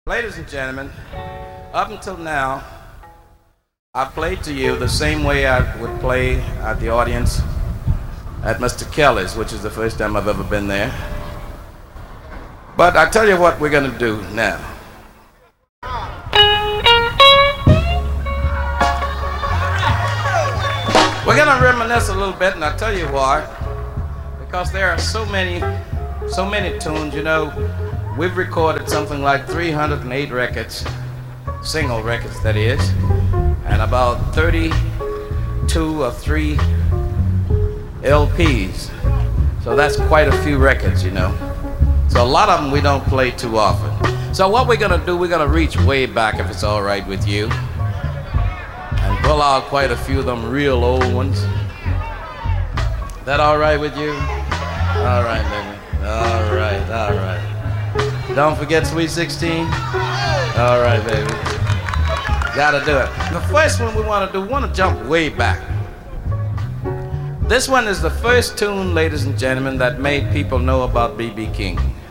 Ladies and gentlemen, up until now, I've played to you the same way I would play at the audience at Mr. Kelly's, which is the first time I've ever been there. But I tell you what we're going to do now. We're going to reminisce a little bit, and I'll tell you why. Because there are so many tunes, you know. We've recorded something like 308 records, single records that is, and about 32 or 3 LPs. So that's quite a few records, you know. So a lot of them we don't play too often. So what we're gonna do, we're gonna reach way back, if it's all right with you, and pull out quite a few of them real old ones. That all right with you? All right, baby. All right. Don't forget Sweet 16. All right, baby. Gotta do it. The first one we want to do, we want to jump way back. This one is the first tune, ladies and gentlemen, that made people know about B.B. King.